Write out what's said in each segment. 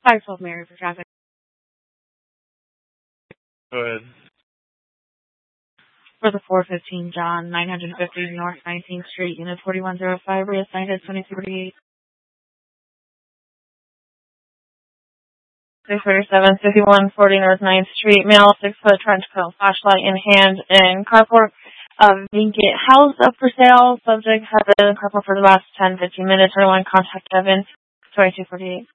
512 Mary for traffic. Go ahead. For the 415 John, 950 North 19th Street, Unit 4105, reassigned at 2348. 637, 5140 North 9th Street, male, 6-foot trench coat, flashlight in hand, and carport vacant house up for sale. Subject has been in carport for the last 10-15 minutes. Everyone contact Kevin, 2248.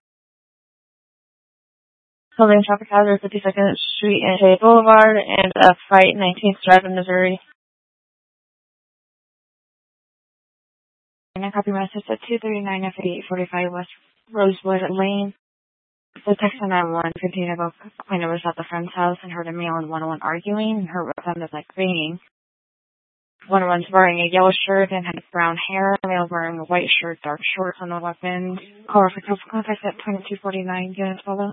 Holding traffic hazard, 52nd Street and Shea Boulevard, and a fight, 19th Drive in Missouri. And I copy message at 239 F 8845 West Rosewood Lane. The text on 911-15 about point was at the friend's house and heard a male and 101 arguing and heard what sounded like banging. 101's wearing a yellow shirt and had brown hair. The male wearing a white shirt, dark shorts on the weapon. Caller for contact at 2249 unit 12.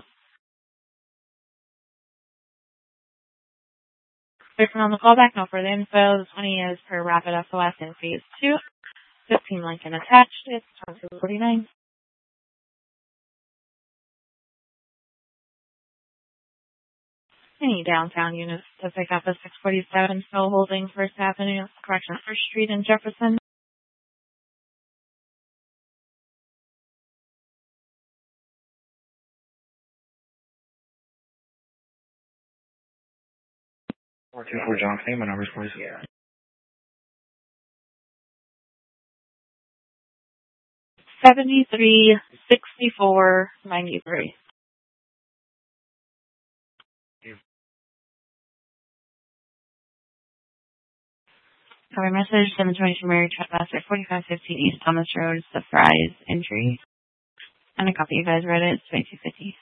Based on the callback, no further info. The 20 is per Rapid SOS in Phase 2. 15 Lincoln attached. It's 2249. Any downtown units to pick up a 647 still holding First Avenue, correction, First Street in Jefferson. Four two four John, name and numbers, please. Yeah. 736493. Cover message, 722 Mary Trespass 4515 East Thomas Road, Surprise Entry. And a copy you guys read it, it's 2250.